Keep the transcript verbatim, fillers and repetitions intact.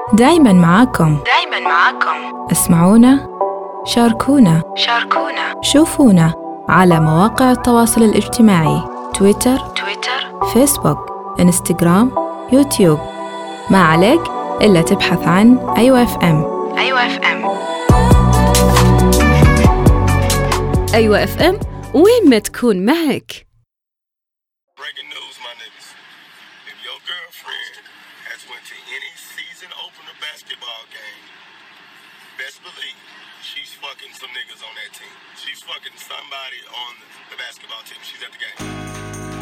دايماً معاكم دايماً معاكم اسمعونا، شاركونا شاركونا شوفونا على مواقع التواصل الاجتماعي تويتر تويتر فيسبوك انستغرام يوتيوب. ما عليك إلا تبحث عن أيوة اف ام. أيوة اف ام أيوة اف ام وين ما تكون معك. Breaking news, my niggas. If your girlfriend has went to any season opener basketball game, best believe she's fucking some niggas on that team. She's fucking somebody on the basketball team. She's at the game.